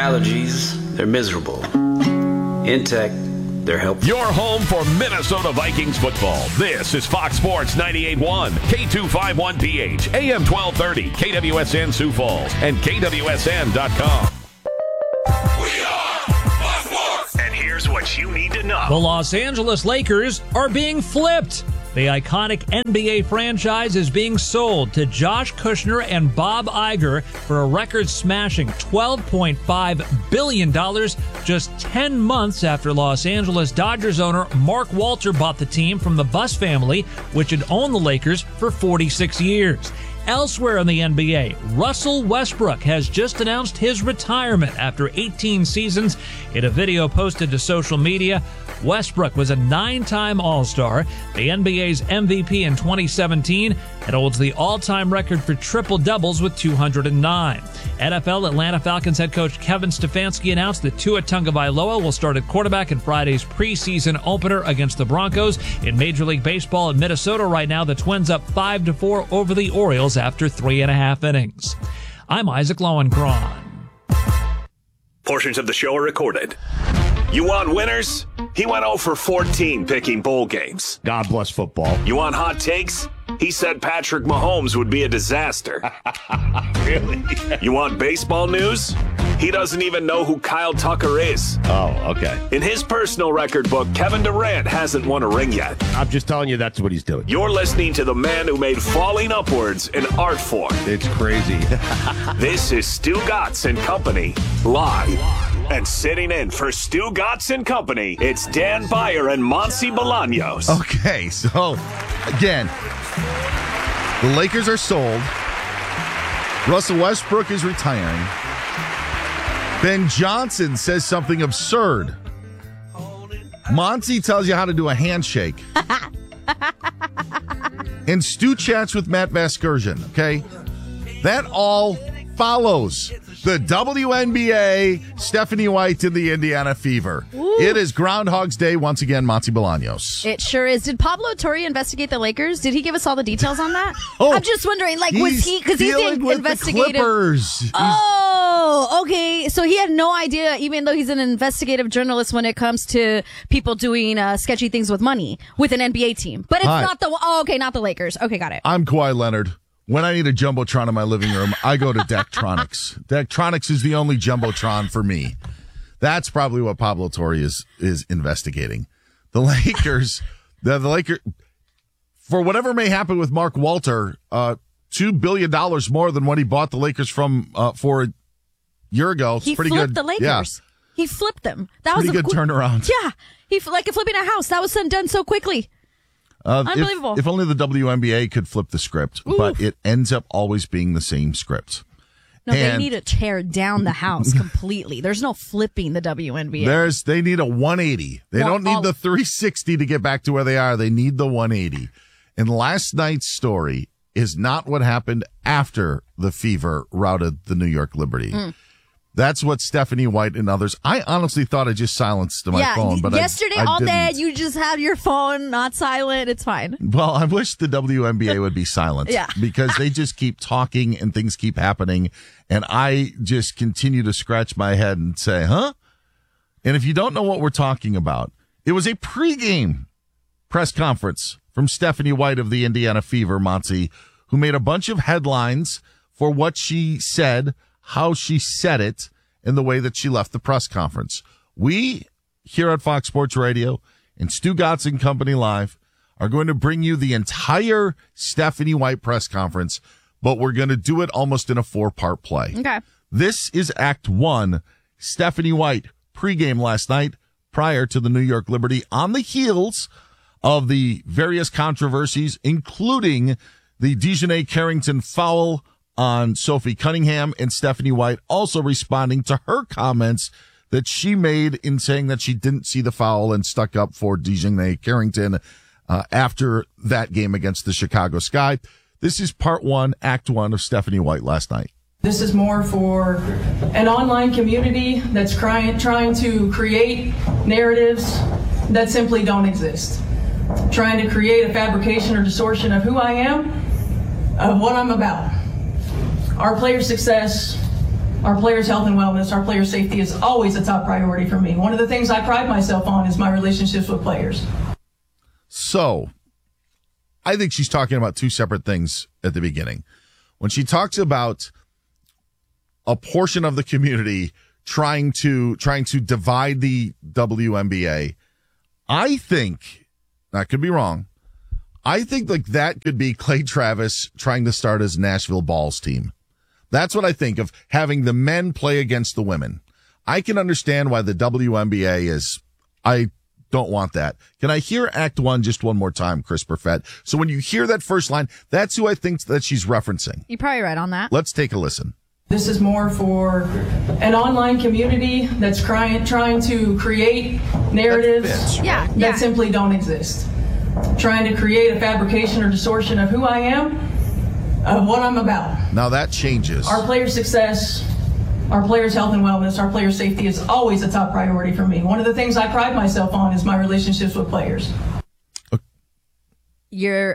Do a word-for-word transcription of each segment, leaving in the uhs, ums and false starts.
allergies, they're miserable. In tech, they're helpful. Your home for Minnesota Vikings football. This is Fox Sports ninety-eight point one, K two fifty-one P H, A M twelve thirty, K W S N Sioux Falls, and K W S N dot com. We are Fox Sports. And here's what you need to know. The Los Angeles Lakers are being flipped. The iconic N B A franchise is being sold to Josh Kushner and Bob Iger for a record-smashing twelve point five billion dollars just ten months after Los Angeles Dodgers owner Mark Walter bought the team from the Buss family, which had owned the Lakers for forty-six years. Elsewhere in the N B A, Russell Westbrook has just announced his retirement after eighteen seasons. In a video posted to social media, Westbrook was a nine-time All-Star, the N B A's M V P in twenty seventeen, and holds the all-time record for triple-doubles with two hundred nine. N F L Atlanta Falcons head coach Kevin Stefanski announced that Tua Tagovailoa will start at quarterback in Friday's preseason opener against the Broncos. In Major League Baseball in Minnesota right now, the Twins up five to four over the Orioles after three and a half innings. I'm Isaac Lowenkron. Portions of the show are recorded. You want winners? He went oh for fourteen picking bowl games. God bless football. You want hot takes? He said Patrick Mahomes would be a disaster. Really? You want baseball news? He doesn't even know who Kyle Tucker is. Oh, okay. In his personal record book, Kevin Durant hasn't won a ring yet. I'm just telling you that's what he's doing. You're listening to the man who made falling upwards an art form. It's crazy. This is Stu Gatz and Company, live. And sitting in for Stu Gatz and Company, it's Dan Beyer and Monty Bolaños. Okay, so, again, the Lakers are sold. Russell Westbrook is retiring. Ben Johnson says something absurd. Monty tells you how to do a handshake. And Stu chats with Matt Vasgersian, okay? That all follows the W N B A, Stephanie White, and the Indiana Fever. Ooh. It is Groundhog's Day once again, Monty Bolaños. It sure is. Did Pablo Torre investigate the Lakers? Did he give us all the details on that? Oh, I'm just wondering, like, was he, because he's dealing the with investigative. The Clippers. He's- Oh, okay. So he had no idea, even though he's an investigative journalist, when it comes to people doing uh, sketchy things with money with an N B A team. But it's Hi. not the, oh, okay, not the Lakers. Okay, got it. I'm Kawhi Leonard. When I need a Jumbotron in my living room, I go to Daktronics. Daktronics is the only Jumbotron for me. That's probably what Pablo Torre is is investigating. The Lakers, the, the Lakers, for whatever may happen with Mark Walter, uh, two billion dollars more than what he bought the Lakers from uh, for a year ago. It's He pretty flipped good. the Lakers. Yeah. He flipped them. That Pretty was a good qu- turnaround. Yeah. He, like flipping a house. That was done so quickly. Uh, Unbelievable. If, if only the W N B A could flip the script, Oof. but it ends up always being the same script. No, they And need to tear down the house completely. There's no flipping the W N B A. There's they need a one eighty. They Well, don't need all- the three sixty to get back to where they are. They need the one eighty. And last night's story is not what happened after the Fever routed the New York Liberty. Mm. That's what Stephanie White and others. I honestly thought I just silenced my yeah, phone, but I- yesterday I, all day didn't. you just had your phone not silent. It's fine. Well, I wish the W N B A would be silent. Yeah. Because they just keep talking and things keep happening. And I just continue to scratch my head and say, huh? And if you don't know what we're talking about, it was a pregame press conference from Stephanie White of the Indiana Fever, Monty, who made a bunch of headlines for what she said, how she said it, and the way that she left the press conference. We here at Fox Sports Radio and Stu Gatz and Company Live are going to bring you the entire Stephanie White press conference, but we're going to do it almost in a four-part play. Okay. This is Act One. Stephanie White pregame last night prior to the New York Liberty on the heels of the various controversies, including the Dejanay Carrington foul on Sophie Cunningham, and Stephanie White also responding to her comments that she made in saying that she didn't see the foul and stuck up for Dejanay Carrington uh, after that game against the Chicago Sky. This is part one, act one of Stephanie White last night. This is more for an online community that's crying, trying to create narratives that simply don't exist. Trying to create a fabrication or distortion of who I am, of what I'm about. Our players' success Our players' health and wellness, our players' safety is always a top priority for me. One of the things I pride myself on is my relationships with players. So, I think she's talking about two separate things at the beginning. When she talks about a portion of the community trying to trying to divide the W N B A, I think, I could be wrong, I think like that could be Clay Travis trying to start his Nashville Balls team. That's what I think of having the men play against the women. I can understand why the W N B A is, I don't want that. Can I hear Act One just one more time, Chris Perfett? So when you hear that first line, that's who I think that she's referencing. You're probably right on that. Let's take a listen. This is more for an online community that's trying, trying to create narratives Yeah, that yeah. simply don't exist. Trying to create a fabrication or distortion of who I am, of what I'm about. Now that changes. Our players' success, our players' health and wellness, our players' safety is always a top priority for me. One of the things I pride myself on is my relationships with players. You're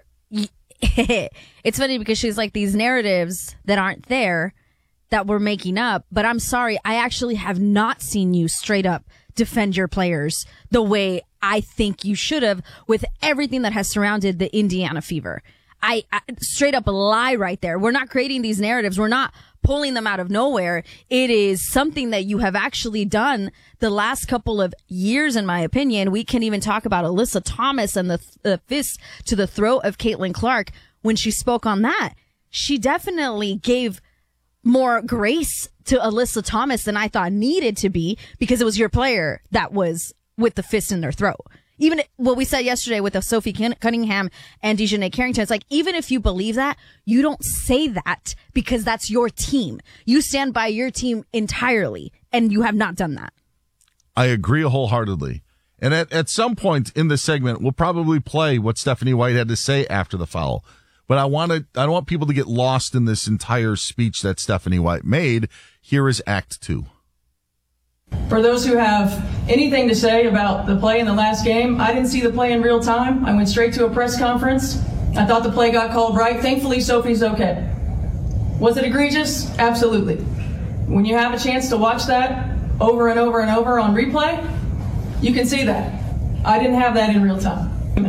it's funny because she's like, these narratives that aren't there that we're making up, but I'm sorry, I actually have not seen you straight up defend your players the way I think you should have with everything that has surrounded the Indiana Fever. I, I straight up a lie right there. We're not creating these narratives. We're not pulling them out of nowhere. It is something that you have actually done the last couple of years, in my opinion. We can even talk about Alyssa Thomas and the, the fist to the throat of Caitlin Clark. When she spoke on that, she definitely gave more grace to Alyssa Thomas than I thought needed to be, because it was your player that was with the fist in their throat. Even what we said yesterday with the Sophie Cunningham and Dejanay Carrington, it's like, even if you believe that, you don't say that because that's your team. You stand by your team entirely, and you have not done that. I agree wholeheartedly. And at, at some point in this segment, we'll probably play what Stephanie White had to say after the foul. But I want to, I don't want people to get lost in this entire speech that Stephanie White made. Here is Act Two. For those who have anything to say about the play in the last game, I didn't see the play in real time. I went straight to a press conference. I thought the play got called right. Thankfully, Sophie's okay. Was it egregious? Absolutely. When you have a chance to watch that over and over and over on replay, you can see that. I didn't have that in real time.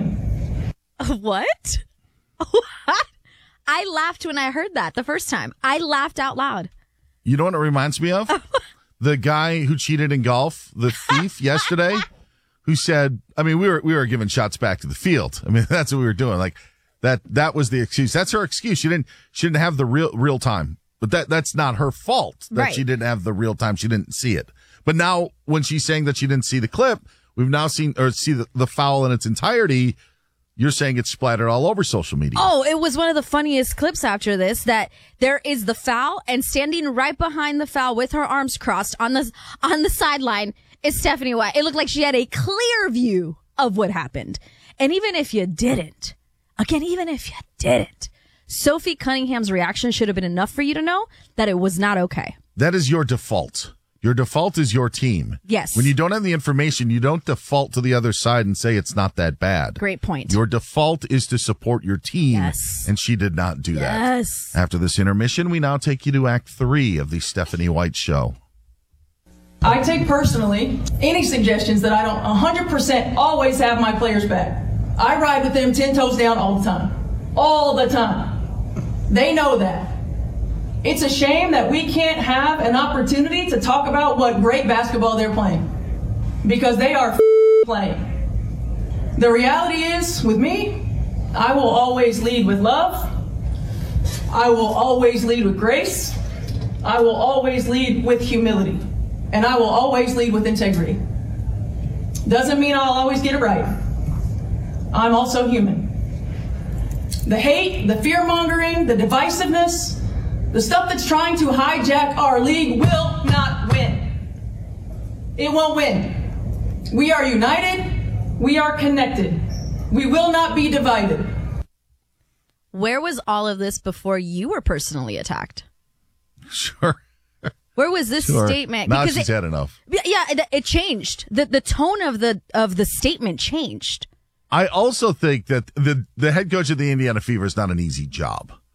What? What? I laughed when I heard that the first time. I laughed out loud. You know what it reminds me of? The guy who cheated in golf, the thief yesterday, who said, I mean, we were we were giving shots back to the field. I mean, that's what we were doing. Like that that was the excuse. That's her excuse. She didn't she didn't have the real real time. But that that's not her fault that Right. she didn't have the real time. She didn't see it. But now when she's saying that she didn't see the clip, we've now seen or see the, the foul in its entirety. You're saying it's splattered all over social media. Oh, it was one of the funniest clips after this, that there is the foul, and standing right behind the foul with her arms crossed on the on the sideline is Stephanie White. It looked like she had a clear view of what happened. And even if you didn't, again, even if you didn't, Sophie Cunningham's reaction should have been enough for you to know that it was not okay. That is your default. Your default is your team. Yes. When you don't have the information, you don't default to the other side and say it's not that bad. Great point. Your default is to support your team. Yes. And she did not do that. Yes. After this intermission, we now take you to Act Three of the Stephanie White Show. I take personally any suggestions that I don't one hundred percent always have my players back. I ride with them ten toes down all the time. All the time. They know that. It's a shame that we can't have an opportunity to talk about what great basketball they're playing, because they are playing. The reality is, with me, I will always lead with love. I will always lead with grace. I will always lead with humility. And I will always lead with integrity. Doesn't mean I'll always get it right. I'm also human. The hate, the fear-mongering, the divisiveness, the stuff that's trying to hijack our league will not win. It won't win. We are united. We are connected. We will not be divided. Where was all of this before you were personally attacked? Sure. Where was this Sure. statement? Now Because she's it, had enough. yeah, it, it changed. The the tone of the of the statement changed. I also think that the, the head coach of the Indiana Fever is not an easy job.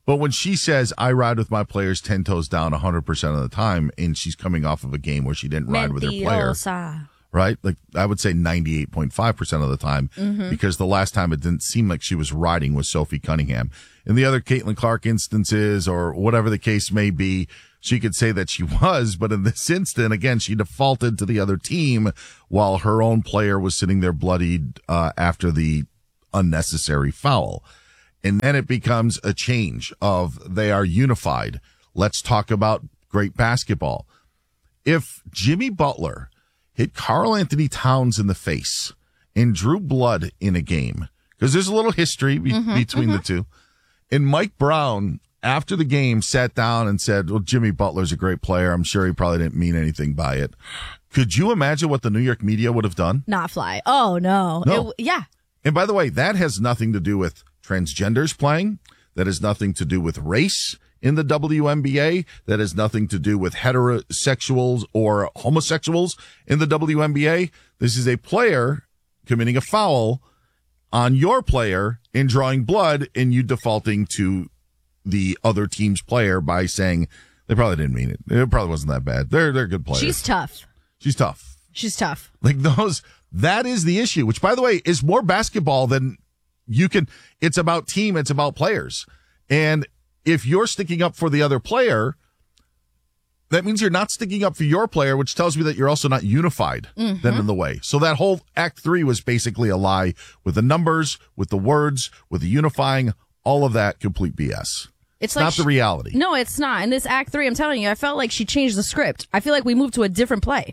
But when she says, I ride with my players ten toes down one hundred percent of the time, and she's coming off of a game where she didn't ride with her player, Mentirosa. right? Like, I would say ninety-eight point five percent of the time, Mm-hmm. because the last time it didn't seem like she was riding with Sophie Cunningham. In the other Caitlin Clark instances, or whatever the case may be, she could say that she was, but in this instant, again, she defaulted to the other team while her own player was sitting there bloodied uh, after the unnecessary foul. And then it becomes a change of they are unified. Let's talk about great basketball. If Jimmy Butler hit Karl Anthony Towns in the face and drew blood in a game, because there's a little history be- Mm-hmm, between the two, and Mike Brown, after the game, sat down and said, well, Jimmy Butler's a great player. I'm sure he probably didn't mean anything by it. Could you imagine what the New York media would have done? Not fly. Oh, no. No. It- yeah. And by the way, that has nothing to do with transgenders playing. That has nothing to do with race in the W N B A. That has nothing to do with heterosexuals or homosexuals in the W N B A. This is a player committing a foul on your player and drawing blood, and you defaulting to the other team's player by saying they probably didn't mean it. It probably wasn't that bad. They're they're good players. She's tough. She's tough. She's tough. Like those, that is the issue, which, by the way, is more basketball than you can. It's about team. It's about players. And if you're sticking up for the other player, that means you're not sticking up for your player, which tells me that you're also not unified Mm-hmm. then in the way. So that whole act three was basically a lie with the numbers, with the words, with the unifying, all of that complete B S. It's It's like not the she- reality. No, it's not. In this act three, I'm telling you, I felt like she changed the script. I feel like we moved to a different play.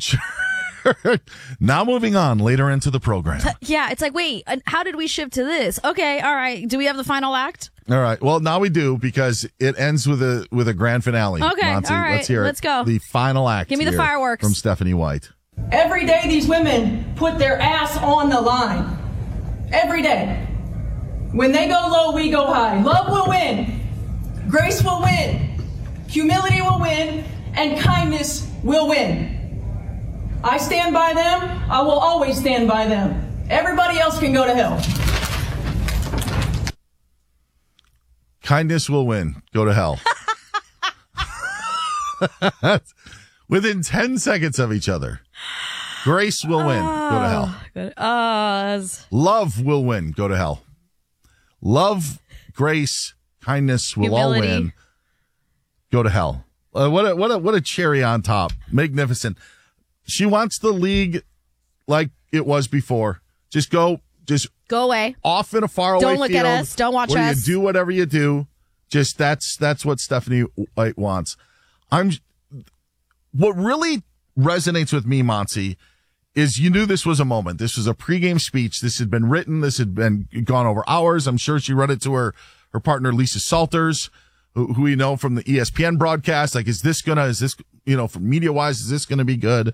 Now moving on later into the program. Yeah, it's like, wait, uh, how did we shift to this? Okay, all right. Do we have the final act? All right. Well, now we do, because it ends with a with a grand finale. Okay, Monty, all right, let's hear it. let's go. The final act. Give me the here fireworks. from Stephanie White. Every day these women put their ass on the line. Every day. When they go low, we go high. Love will win. Grace will win. Humility will win. And kindness will win. I stand by them. I will always stand by them. Everybody else can go to hell. Kindness will win. Go to hell. Within ten seconds of each other. Grace will win. Go to hell. Good. Uh, that's- Love will win. Go to hell. Love, grace, kindness will all Humility. win. Go to hell. Uh, what a what a what a cherry on top. Magnificent. She wants the league like it was before. Just go, just go away. off in a faraway Don't look at field us. Don't watch where us. You do whatever you do. Just that's that's what Stephanie White wants. I'm. What really resonates with me, Monty, is you knew this was a moment. This was a pregame speech. This had been written. This had been gone over hours. I'm sure she read it to her her partner Lisa Salters, who, who we know from the E S P N broadcast. Like, is this gonna? Is this you know, from media wise, is this gonna be good?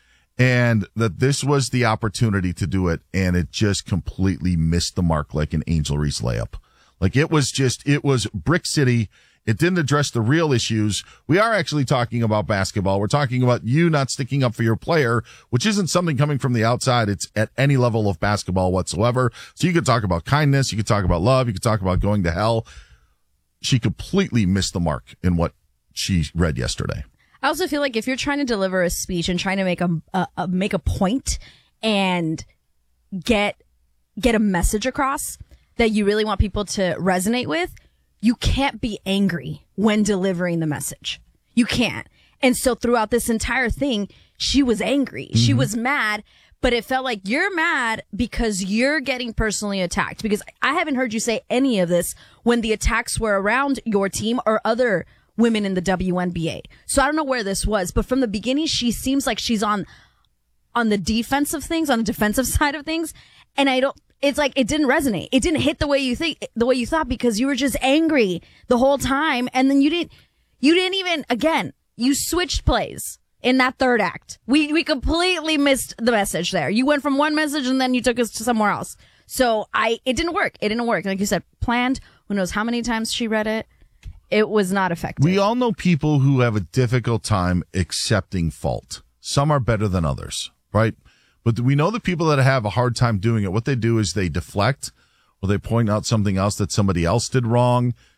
And that this was the opportunity to do it, and it just completely missed the mark like an Angel Reese layup. Like, it was just, it was Brick City. It didn't address the real issues. We are actually talking about basketball. We're talking about you not sticking up for your player, which isn't something coming from the outside. It's at any level of basketball whatsoever. So you could talk about kindness. You could talk about love. You could talk about going to hell. She completely missed the mark in what she read yesterday. I also feel like if you're trying to deliver a speech and trying to make a, a, a make a point and get get a message across that you really want people to resonate with, you can't be angry when delivering the message. You can't. And so throughout this entire thing, she was angry. Mm-hmm. She was mad, but it felt like you're mad because you're getting personally attacked. Because I haven't heard you say any of this when the attacks were around your team or other women in the W N B A. So I don't know where this was, but from the beginning, she seems like she's on, on the defensive things, on the defensive side of things. And I don't, it's like, it didn't resonate. It didn't hit the way you think, the way you thought, because you were just angry the whole time. And then you didn't, you didn't even, again, you switched plays in that third act. We, we completely missed the message there. You went from one message and then you took us to somewhere else. So I, it didn't work. It didn't work. Like you said, planned. Who knows how many times she read it. It was not effective. We all know people who have a difficult time accepting fault. Some are better than others, right? But we know the people that have a hard time doing it, what they do is they deflect or they point out something else that somebody else did wrong.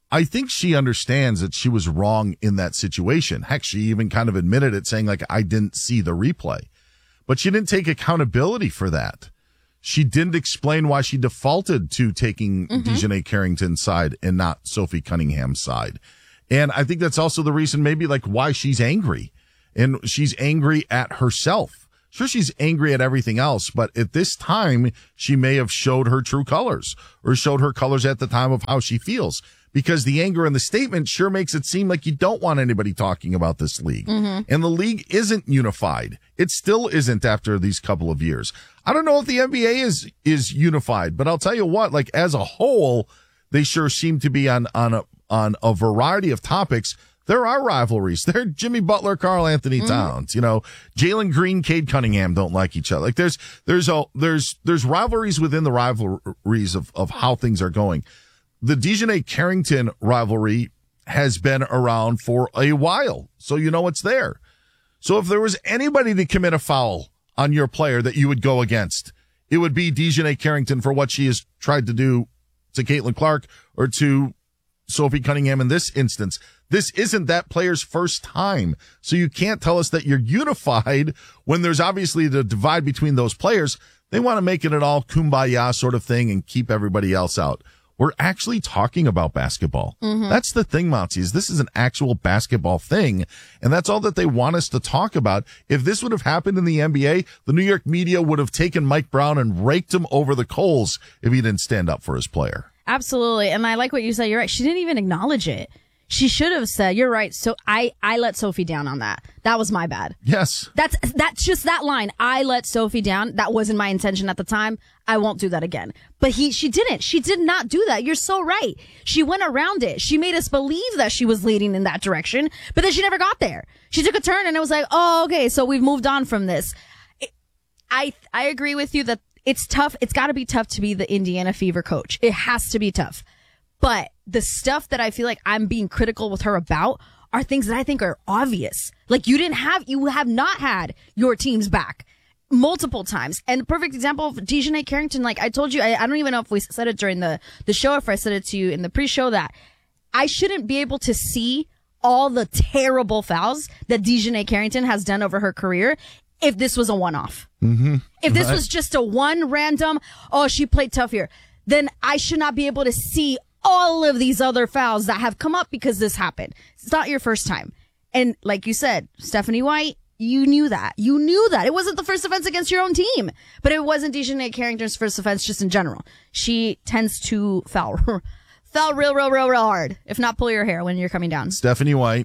I think she understands that she was wrong in that situation. Heck, she even kind of admitted it, saying like, I didn't see the replay, but she didn't take accountability for that. She didn't explain why she defaulted to taking mm-hmm. DiJonai Carrington's side and not Sophie Cunningham's side. And I think that's also the reason maybe like why she's angry, and she's angry at herself. Sure, she's angry at everything else, but at this time, she may have showed her true colors, or showed her colors at the time of how she feels, because the anger in the statement sure makes it seem like you don't want anybody talking about this league. Mm-hmm. And the league isn't unified. It still isn't after these couple of years. I don't know if the N B A is, is unified, but I'll tell you what, like as a whole, they sure seem to be on, on a, on a variety of topics. There are rivalries. There, Jimmy Butler, Karl Anthony Towns, mm. you know, Jalen Green, Cade Cunningham don't like each other. Like there's, there's a, there's, there's rivalries within the rivalries of, of how things are going. The DiJonai Carrington rivalry has been around for a while, so you know it's there. So if there was anybody to commit a foul on your player that you would go against, it would be DiJonai Carrington for what she has tried to do to Caitlin Clark or to Sophie Cunningham in this instance. This isn't that player's first time. So you can't tell us that you're unified when there's obviously the divide between those players. They want to make it an all kumbaya sort of thing and keep everybody else out. We're actually talking about basketball. Mm-hmm. That's the thing, Mountie, is this is an actual basketball thing, and that's all that they want us to talk about. If this would have happened in the N B A, the New York media would have taken Mike Brown and raked him over the coals if he didn't stand up for his player. Absolutely. And I like what you said. You're right. She didn't even acknowledge it. She should have said, you're right. So I, I let Sophie down on that. That was my bad. Yes. That's, that's just that line. I let Sophie down. That wasn't my intention at the time. I won't do that again. But he, she didn't. She did not do that. You're so right. She went around it. She made us believe that she was leading in that direction, but then she never got there. She took a turn and it was like, oh, okay. So we've moved on from this. It, I, I agree with you that it's tough. It's got to be tough to be the Indiana Fever coach. It has to be tough. But the stuff that I feel like I'm being critical with her about are things that I think are obvious. Like you didn't have, you have not had your teams back multiple times. And the perfect example of DiJonai Carrington, like I told you, I, I don't even know if we said it during the, the show, if I said it to you in the pre-show, that I shouldn't be able to see all the terrible fouls that DiJonai Carrington has done over her career if this was a one-off. Mm-hmm. If this right. was just a one random, oh, she played tough here, then I should not be able to see all of these other fouls that have come up because this happened. It's not your first time. And like you said, Stephanie White, you knew that. You knew that. It wasn't the first offense against your own team, but it wasn't DiJonai Carrington's first offense just in general. She tends to foul, foul real, real, real, real hard, if not pull your hair when you're coming down. Stephanie White,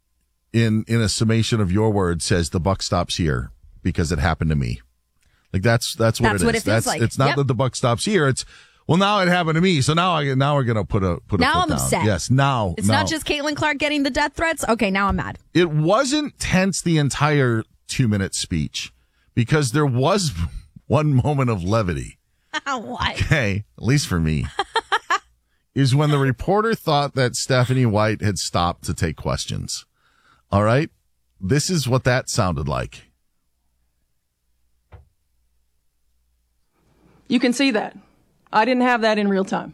in, in a summation of your words, says the buck stops here because it happened to me. Like that's, that's what that's it what is. It feels that's, like. It's not yep. that the buck stops here. It's, well, now it happened to me, so now I now we're gonna put a put a now foot I'm down. upset. Yes, now it's now. not just Caitlin Clark getting the death threats. Okay, now I'm mad. It wasn't tense the entire two minute speech because there was one moment of levity. What? Okay, at least for me, is when the reporter thought that Stephanie White had stopped to take questions. All right, this is what that sounded like. You can see that. I didn't have that in real time.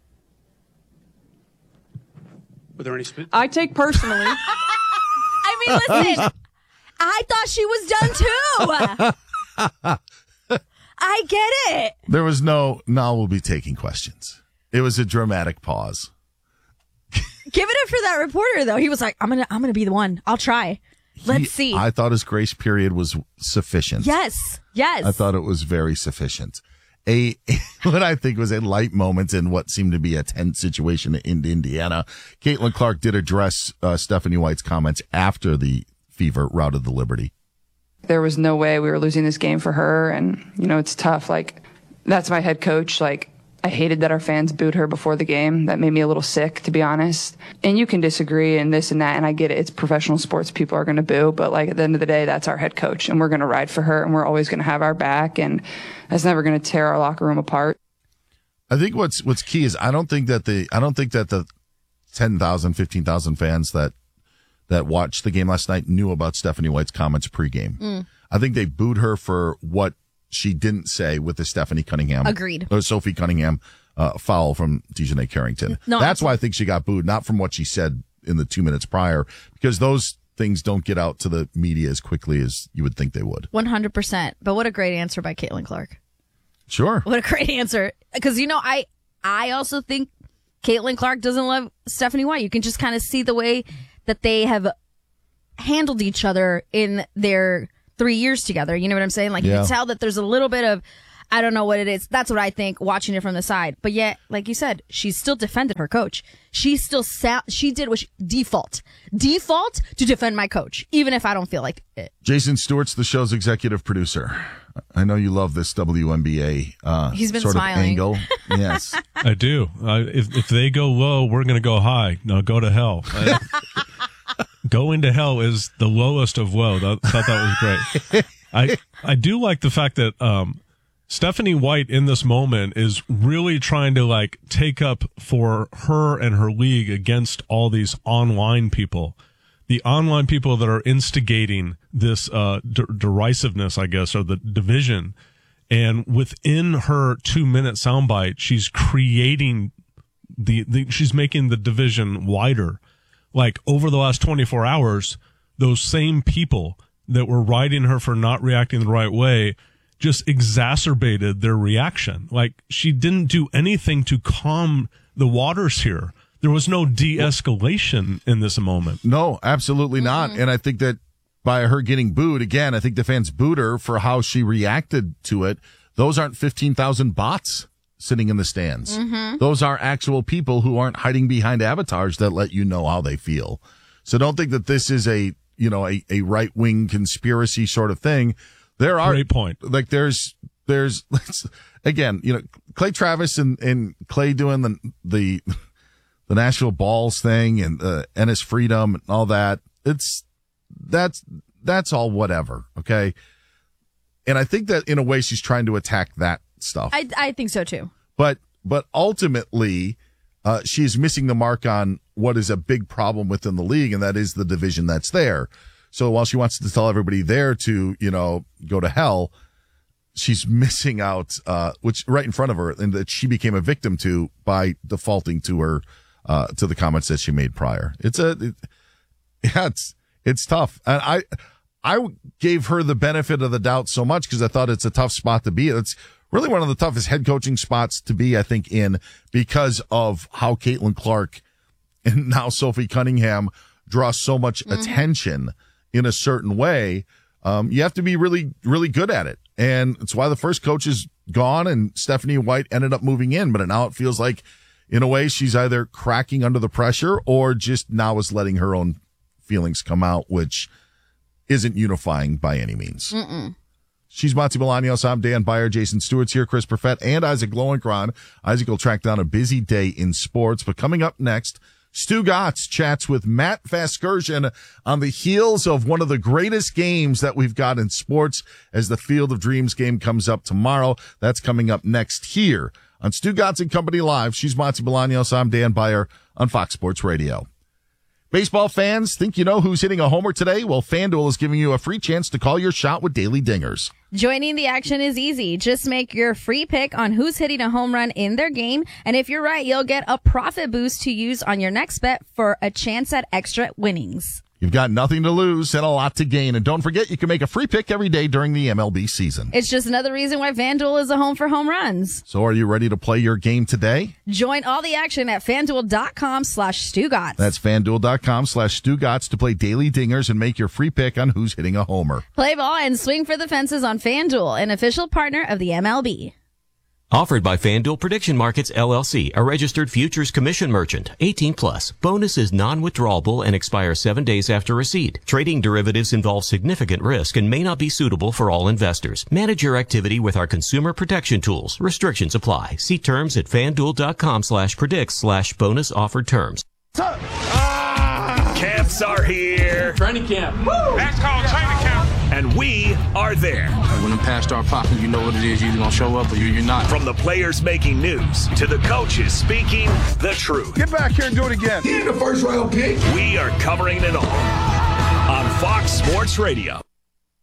Were there any sp- I take personally. I mean, listen, I thought she was done too. I get it. There was no, now we'll be taking questions. It was a dramatic pause. Giving it for that reporter though. He was like, I'm going to, I'm going to be the one. I'll try. Let's He, see. I thought his grace period was sufficient. Yes. Yes. I thought it was very sufficient. A, what I think was a light moment in what seemed to be a tense situation in Indiana. Caitlin Clark did address uh, Stephanie White's comments after the Fever routed the Liberty. There was no way we were losing this game for her. And, you know, it's tough. Like, that's my head coach. Like, I hated that our fans booed her before the game. That made me a little sick, to be honest. And you can disagree and this and that, and I get it. It's professional sports. People are going to boo. But, like, at the end of the day, that's our head coach, and we're going to ride for her, and we're always going to have our back, and that's never going to tear our locker room apart. I think what's what's key is I don't think that the I don't think that the ten thousand, fifteen thousand fans that that watched the game last night knew about Stephanie White's comments pregame. Mm. I think they booed her for what she didn't say with the Stephanie Cunningham. Agreed. Or Sophie Cunningham uh, foul from Dejanay Carrington. No, That's why I think she got booed, not from what she said in the two minutes prior, because those things don't get out to the media as quickly as you would think they would. one hundred percent. But what a great answer by Caitlin Clark. Sure. What a great answer. Because, you know, I I also think Caitlin Clark doesn't love Stephanie White. You can just kind of see the way that they have handled each other in their three years together. You know what I'm saying? Like, you Yeah. can tell that there's a little bit of, I don't know what it is. That's what I think, watching it from the side. But yet, like you said, she still defended her coach. She still sat, she did what she, default. Default to defend my coach, even if I don't feel like it. Jason Stewart's the show's executive producer. I know you love this W N B A uh, He's been sort smiling. of angle. Yes. I do. Uh, if if they go low, we're going to go high. No, go to hell. I, going to hell is the lowest of low. I thought that was great. I I do like the fact that um, Stephanie White in this moment is really trying to like take up for her and her league against all these online people. The online people that are instigating this uh, der- derisiveness, I guess, or the division. And within her two-minute soundbite, she's creating the, the, she's making the division wider. Like, over the last twenty-four hours, those same people that were writing her for not reacting the right way just exacerbated their reaction. Like, she didn't do anything to calm the waters here. There was no de-escalation in this moment. No, absolutely not. And I think that by her getting booed, again, I think the fans booed her for how she reacted to it. Those aren't fifteen thousand bots sitting in the stands. Mm-hmm. Those are actual people who aren't hiding behind avatars that let you know how they feel. So don't think that this is a, you know, a, a right-wing conspiracy sort of thing. There are, Great point. Like there's, there's, again, you know, Clay Travis and, and Clay doing the, the, the Nashville Balls thing and uh, Ennis Freedom and all that. It's, that's, that's all whatever. Okay. And I think that in a way she's trying to attack that stuff. I, I think so too. But, but ultimately, uh, she's missing the mark on what is a big problem within the league, and that is the division that's there. So while she wants to tell everybody there to, you know, go to hell, she's missing out, uh, which right in front of her, and that she became a victim to by defaulting to her, uh, to the comments that she made prior. It's a, it, yeah, it's, it's tough. And I, I gave her the benefit of the doubt so much because I thought it's a tough spot to be. It's really one of the toughest head coaching spots to be, I think, in because of how Caitlin Clark and now Sophie Cunningham draw so much mm-hmm. attention in a certain way. Um, you have to be really, really good at it. And it's why the first coach is gone and Stephanie White ended up moving in. But now it feels like, in a way, she's either cracking under the pressure or just now is letting her own feelings come out, which isn't unifying by any means. Mm-mm. She's Monty Bolaños. I'm Dan Beyer. Jason Stewart's here. Chris Perfett and Isaac Lowenkron. Isaac will track down a busy day in sports. But coming up next, Stu Gatz chats with Matt Vasgersian on the heels of one of the greatest games that we've got in sports as the Field of Dreams game comes up tomorrow. That's coming up next here on Stu Gatz and Company Live. She's Monty Bolaños. I'm Dan Beyer on Fox Sports Radio. Baseball fans, think you know who's hitting a homer today? Well, FanDuel is giving you a free chance to call your shot with Daily Dingers. Joining the action is easy. Just make your free pick on who's hitting a home run in their game. And if you're right, you'll get a profit boost to use on your next bet for a chance at extra winnings. You've got nothing to lose and a lot to gain. And don't forget, you can make a free pick every day during the M L B season. It's just another reason why FanDuel is a home for home runs. So are you ready to play your game today? Join all the action at FanDuel.com slash StuGotts. That's FanDuel.com slash StuGotts to play Daily Dingers and make your free pick on who's hitting a homer. Play ball and swing for the fences on FanDuel, an official partner of the M L B. Offered by FanDuel Prediction Markets, L L C, a registered futures commission merchant. eighteen plus. Bonus is non-withdrawable and expires seven days after receipt. Trading derivatives involves significant risk and may not be suitable for all investors. Manage your activity with our consumer protection tools. Restrictions apply. See terms at FanDuel.com slash predicts slash bonus offered terms. Ah, camps are here. Training camp. Woo! That's called training camp. And we are there. When I'm past our pocket, you know what it is. You're either going to show up or you're not. From the players making news to the coaches speaking the truth. Get back here and do it again. Get the first round pick. We are covering it all on Fox Sports Radio.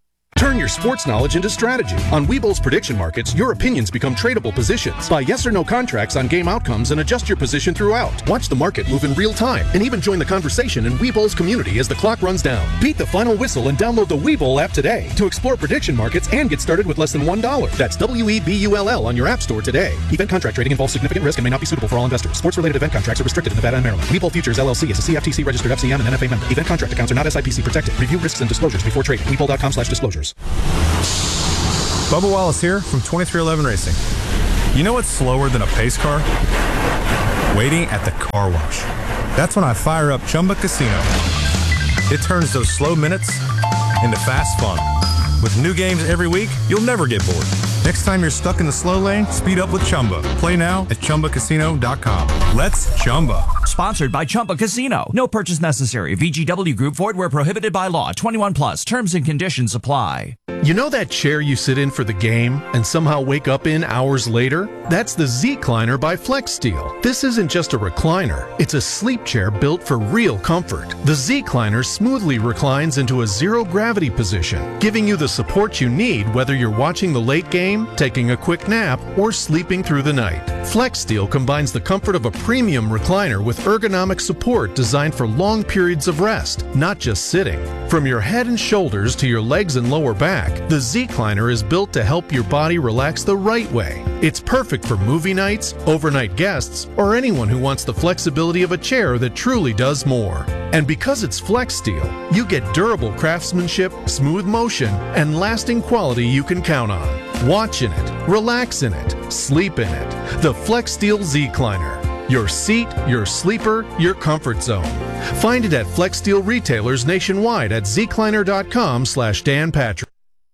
Turn your sports knowledge into strategy. On Webull's prediction markets, your opinions become tradable positions. Buy yes or no contracts on game outcomes and adjust your position throughout. Watch the market move in real time and even join the conversation in Webull's community as the clock runs down. Beat the final whistle and download the Webull app today to explore prediction markets and get started with less than one dollar. That's W E B U L L on your app store today. Event contract trading involves significant risk and may not be suitable for all investors. Sports-related event contracts are restricted in Nevada and Maryland. Webull Futures L L C is a C F T C registered F C M and N F A member. Event contract accounts are not S I P C protected. Review risks and disclosures before trading. Webull dot com slash disclosures. Bubba Wallace here from twenty-three eleven Racing. You know what's slower than a pace car? Waiting at the car wash. That's when I fire up Chumba Casino. It turns those slow minutes into fast fun. With new games every week, you'll never get bored. Next time you're stuck in the slow lane, speed up with Chumba. Play now at Chumba Casino dot com. Let's Chumba. Sponsored by Chumba Casino. No purchase necessary. V G W Group. Void where prohibited by law. twenty-one plus. Terms and conditions apply. You know that chair you sit in for the game and somehow wake up in hours later? That's the Z-Cliner by FlexSteel. This isn't just a recliner. It's a sleep chair built for real comfort. The Z-Cliner smoothly reclines into a zero-gravity position, giving you the support you need whether you're watching the late game, taking a quick nap, or sleeping through the night. FlexSteel combines the comfort of a premium recliner with ergonomic support designed for long periods of rest, not just sitting. From your head and shoulders to your legs and lower back, the Z-Cliner is built to help your body relax the right way. It's perfect for movie nights, overnight guests, or anyone who wants the flexibility of a chair that truly does more. And because it's FlexSteel, you get durable craftsmanship, smooth motion, and lasting quality you can count on. Watch in it, relax in it, sleep in it. The FlexSteel Z-Cliner. Your seat, your sleeper, your comfort zone. Find it at FlexSteel retailers nationwide at zcliner.com slash Dan Patrick.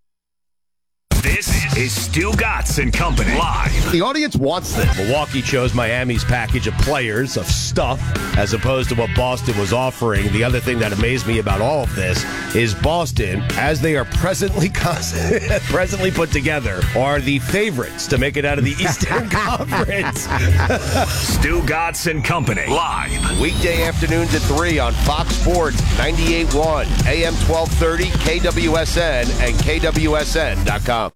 This is Stu Gatz and Company live. The audience wants this. Milwaukee chose Miami's package of players, of stuff, as opposed to what Boston was offering. The other thing that amazed me about all of this is Boston, as they are presently presently put together, are the favorites to make it out of the Eastern Conference. Stu Gatz and Company live. Weekday afternoons at three on Fox Sports ninety-eight point one, A M twelve thirty, K W S N, and K W S N dot com.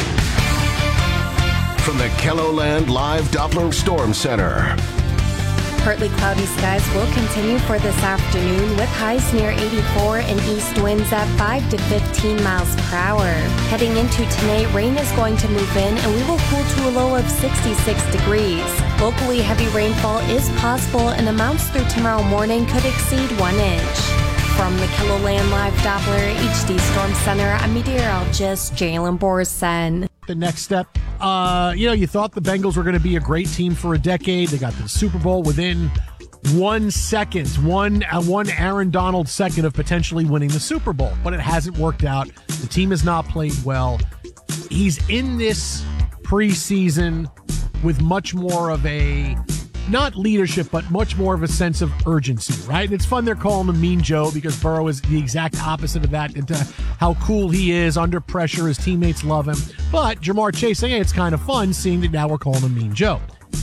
From the KELOLAND Live Doppler Storm Center. Partly cloudy skies will continue for this afternoon with highs near eighty-four and east winds at five to fifteen miles per hour. Heading into tonight, rain is going to move in and we will cool to a low of sixty-six degrees. Locally, heavy rainfall is possible and amounts through tomorrow morning could exceed one inch. From the KELOLAND Live Doppler H D Storm Center, I'm meteorologist Jalen Borsen. The next step, uh, you know, you thought the Bengals were going to be a great team for a decade. They got to the Super Bowl within one second, one uh, one Aaron Donald second of potentially winning the Super Bowl, but it hasn't worked out. The team has not played well. He's in this preseason with much more of a, not leadership, but much more of a sense of urgency, right? And it's fun they're calling him Mean Joe because Burrow is the exact opposite of that, into how cool he is under pressure. His teammates love him. But Jamar Chase saying, hey, it's kind of fun seeing that now we're calling him Mean Joe.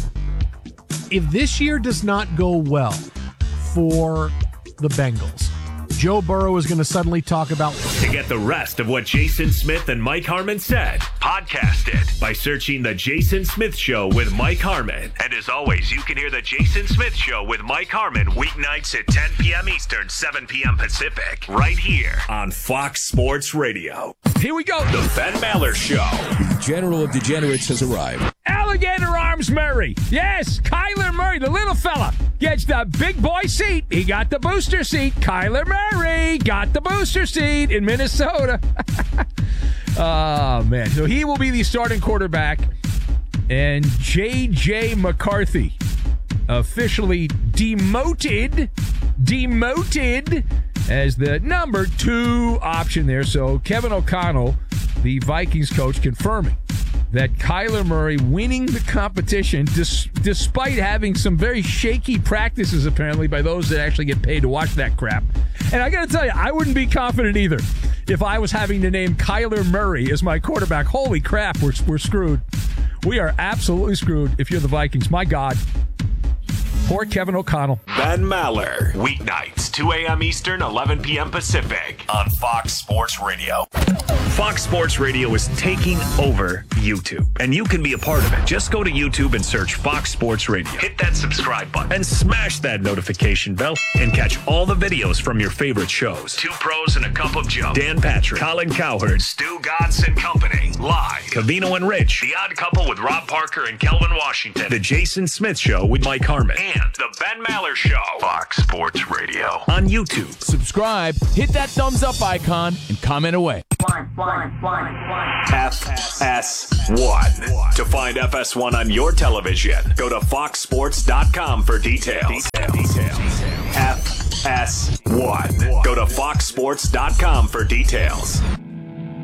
If this year does not go well for the Bengals, Joe Burrow is going to suddenly talk about... To get the rest of what Jason Smith and Mike Harmon said, podcast it by searching The Jason Smith Show with Mike Harmon. And as always, you can hear The Jason Smith Show with Mike Harmon weeknights at ten p.m. Eastern, seven p.m. Pacific, right here on Fox Sports Radio. Here we go. The Ben Maller Show. The General of Degenerates has arrived. Alligator Arms Murray. Yes, Kyler Murray, the little fella, gets the big boy seat. He got the booster seat. Kyler Murray got the booster seat in Minnesota. Oh, man. So he will be the starting quarterback. And J J McCarthy officially demoted, demoted as the number two option there. So Kevin O'Connell, the Vikings coach, confirming that Kyler Murray winning the competition dis- despite having some very shaky practices, apparently, by those that actually get paid to watch that crap. And I got to tell you, I wouldn't be confident either if I was having to name Kyler Murray as my quarterback. Holy crap, we're, we're screwed. We are absolutely screwed if you're the Vikings. My God. Poor Kevin O'Connell. Ben Maller, weeknights, two a.m. Eastern, eleven p.m. Pacific on Fox Sports Radio. Fox Sports Radio is taking over YouTube, and you can be a part of it. Just go to YouTube and search Fox Sports Radio. Hit that subscribe button and smash that notification bell and catch all the videos from your favorite shows. Two Pros and a Cup of Joe. Dan Patrick, Colin Cowherd, Stu Godson Company, Live, Cavino and Rich, The Odd Couple with Rob Parker and Kelvin Washington, The Jason Smith Show with Mike Harmon, and The Ben Maller Show. Fox Sports Radio on YouTube. Subscribe, hit that thumbs up icon, and comment away. One, one, one, one. F S one. To find F S one on your television, go to fox sports dot com for details. Details. F S one. Go to fox sports dot com for details.